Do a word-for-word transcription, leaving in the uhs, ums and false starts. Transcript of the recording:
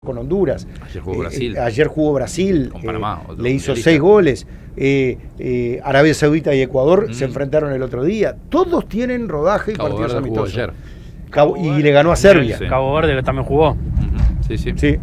con Honduras. Ayer jugó Brasil. Eh, ayer jugó Brasil. Con Panamá. Eh, le hizo seis goles. Eh, eh, Arabia Saudita y Ecuador mm. se enfrentaron el otro día. Todos tienen rodaje y Cabo partidos Verde amistosos. Jugó ayer. Cabo, y le ganó a Serbia. Sí. Cabo Verde que también jugó. Uh-huh. Sí, sí. Sí.